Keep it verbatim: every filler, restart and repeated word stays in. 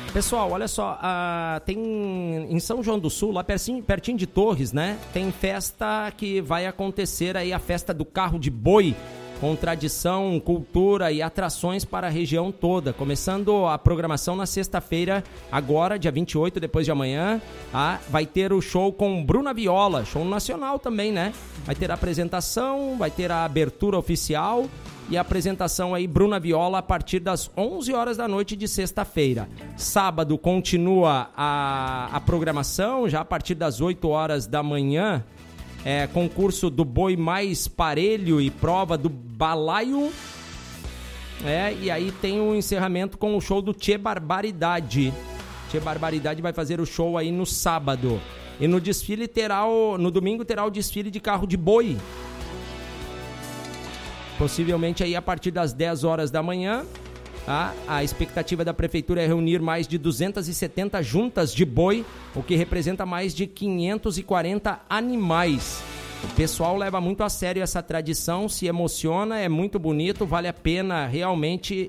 Pessoal, olha só, uh, tem em São João do Sul, lá pertinho, pertinho de Torres, né? Tem festa que vai acontecer aí, a festa do carro de boi, com tradição, cultura e atrações para a região toda. Começando a programação na sexta-feira, agora, dia vinte e oito, depois de amanhã, tá? Vai ter o show com Bruna Viola, show nacional também, né? Vai ter a apresentação, vai ter a abertura oficial e a apresentação aí, Bruna Viola, a partir das onze horas da noite de sexta-feira. Sábado continua a, a programação, já a partir das oito horas da manhã, é, concurso do boi mais parelho e prova do balaio. É, e aí tem o encerramento com o show do Tchê Barbaridade. Tchê Barbaridade vai fazer o show aí no sábado. E no desfile terá o, no domingo terá o desfile de carro de boi. Possivelmente aí a partir das dez horas da manhã, tá? A expectativa da prefeitura é reunir mais de duzentas e setenta juntas de boi, o que representa mais de quinhentos e quarenta animais. O pessoal leva muito a sério essa tradição, se emociona, é muito bonito, vale a pena realmente